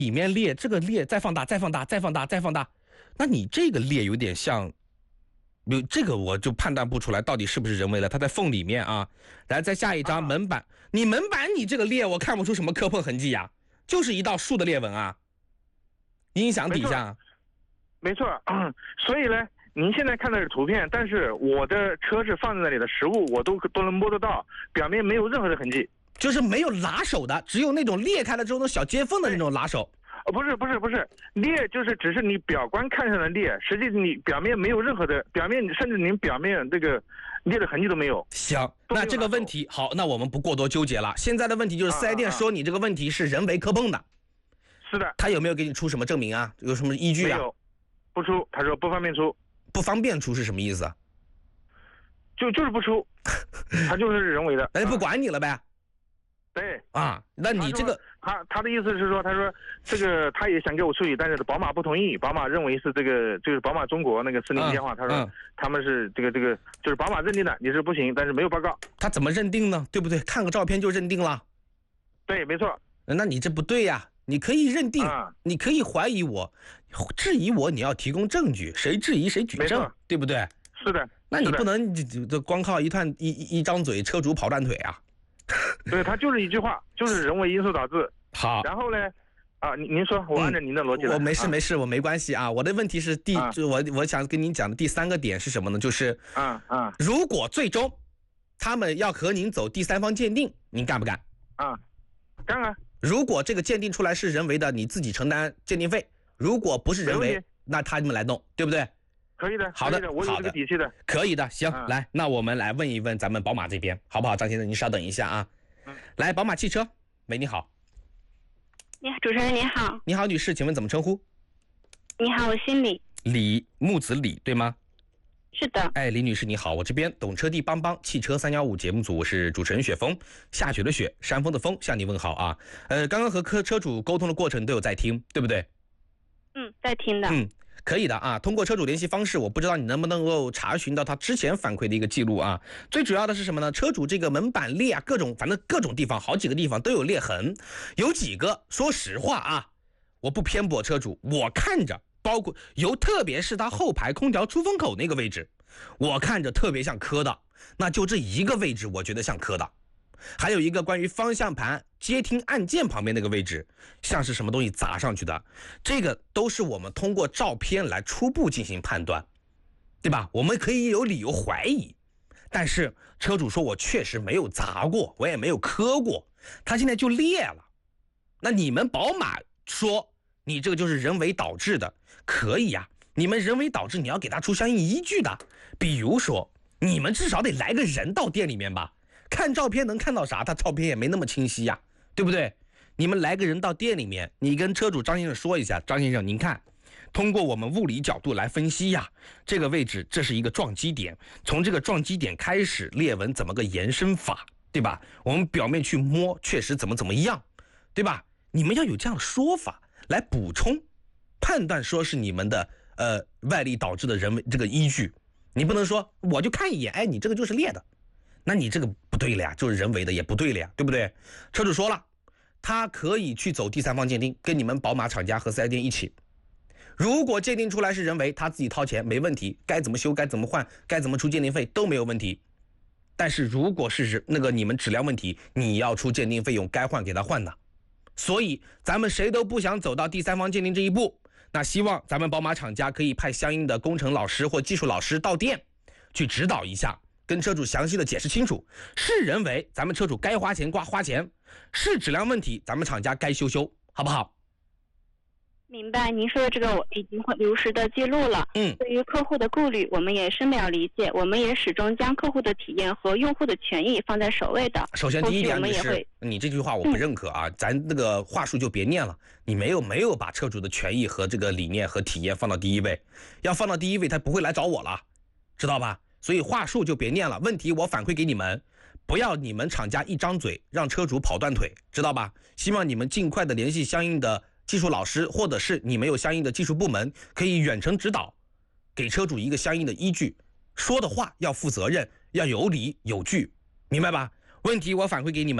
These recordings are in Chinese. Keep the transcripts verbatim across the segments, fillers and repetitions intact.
里面裂，这个裂再放大，再放大，再放大，再放大，那你这个裂有点像，有这个我就判断不出来到底是不是人为的，它在缝里面啊。来，再下一张门板，你门板你这个裂我看不出什么磕碰痕迹呀、啊，就是一道竖的裂纹啊。音响底下， 没错，没错、嗯，所以呢。您现在看的是图片，但是我的车是放在那里的实物，我都都能摸得到，表面没有任何的痕迹， 就是没有拉手的，只有那种裂开了之后那小接缝的那种拉手。 哦，不是不是不是，裂就是只是你表观看上的裂，实际你表面没有任何的，表面甚至您表面这个裂的痕迹都没有。 行，那这个问题好，那我们不过多纠结了。现在的问题就是四 S 店说你这个问题是人为磕碰的。啊啊是的。 他有没有给你出什么证明啊？有什么依据啊？ 没有，不出，他说不方便出。 不方便出是什么意思啊？ 就就是不出，他就是人为的， 那就不管你了呗。 对啊，那你这个他他的意思是说，他说这个他也想给我处理，但是宝马不同意，宝马认为是这个就是宝马中国那个四零电话，他说他们是这个这个就是宝马认定的，你是不行，但是没有报告。 他怎么认定呢？对不对？看个照片就认定了？ 对，没错。 那你这不对呀、啊。你可以认定、啊，你可以怀疑我，质疑我，你要提供证据，谁质疑谁举证，对不对？ 是的。 那你不能就光靠一段一一张嘴，车主跑断腿啊？ 对，他就是一句话，就是人为因素导致。 好， 然后呢，啊，您您说，我按照您的逻辑、 嗯。我没事没事，我没关系啊。我的问题是第，啊、我我想跟您讲的第三个点是什么呢？就是， 啊啊， 如果最终他们要和您走第三方鉴定，您干不干？ 啊，干啊。 如果这个鉴定出来是人为的，你自己承担鉴定费；如果不是人为，那他们来弄，对不对？ 可以的， 好的， 的我有这个底气的， 可以的。行，嗯、来，那我们来问一问咱们宝马这边，好不好？张先生，您稍等一下啊。嗯、来，宝马汽车，喂，你好。 你好，主持人你好。 你好，女士，请问怎么称呼？ 你好，我姓李。 李木子李，对吗？ 是的。 哎，李女士你好，我这边懂车帝帮帮汽车三一五节目组，我是主持人雪峰，下雪的雪，山峰的峰，向你问好啊。呃，刚刚和车车主沟通的过程都有在听，对不对？ 嗯，在听的。 嗯，可以的啊。通过车主联系方式，我不知道你能不能够查询到他之前反馈的一个记录啊。最主要的是什么呢？车主这个门板裂啊，各种反正各种地方，好几个地方都有裂痕，有几个说实话啊，我不偏颇车主，我看着。包括有，特别是它后排空调出风口那个位置，我看着特别像磕的，那就这一个位置我觉得像磕的。还有一个关于方向盘接听按键旁边那个位置，像是什么东西砸上去的，这个都是我们通过照片来初步进行判断，对吧？我们可以有理由怀疑，但是车主说我确实没有砸过，我也没有磕过，它现在就裂了。那你们宝马说你这个就是人为导致的，可以呀、啊，你们人为导致你要给他出相应依据的，比如说你们至少得来个人到店里面吧，看照片能看到啥？他照片也没那么清晰呀、啊，对不对？你们来个人到店里面，你跟车主张先生说一下，张先生您看，通过我们物理角度来分析呀，这个位置这是一个撞击点，从这个撞击点开始裂纹怎么个延伸法，对吧？我们表面去摸确实怎么怎么样，对吧？你们要有这样的说法来补充判断，说是你们的呃外力导致的人为这个依据，你不能说我就看一眼，哎，你这个就是裂的，那你这个不对了呀，就是人为的也不对了呀，对不对？车主说了，他可以去走第三方鉴定，跟你们宝马厂家和四 S 店一起。如果鉴定出来是人为，他自己掏钱没问题，该怎么修该怎么换该怎么出鉴定费都没有问题。但是如果是那个你们质量问题，你要出鉴定费用，该换给他换的。所以咱们谁都不想走到第三方鉴定这一步，那希望咱们宝马厂家可以派相应的工程老师或技术老师到店去指导一下，跟车主详细的解释清楚，是人为咱们车主该花钱瓜花钱，是质量问题咱们厂家该修修，好不好？ 明白，您说的这个我已经会如实的记录了。 嗯， 对于客户的顾虑，我们也深表理解，我们也始终将客户的体验和用户的权益放在首位的。 首先第一点是，你这句话我不认可啊，嗯、咱那个话术就别念了，你没有没有把车主的权益和这个理念和体验放到第一位，要放到第一位，他不会来找我了，知道吧？所以话术就别念了，问题我反馈给你们，不要你们厂家一张嘴让车主跑断腿，知道吧？希望你们尽快的联系相应的技术老师，或者是你们有相应的技术部门，可以远程指导，给车主一个相应的依据，说的话要负责任，要有理有据，明白吧？问题我反馈给你们，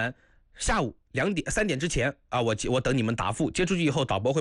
下午两点三点之前啊，我我等你们答复，接出去以后，导播会。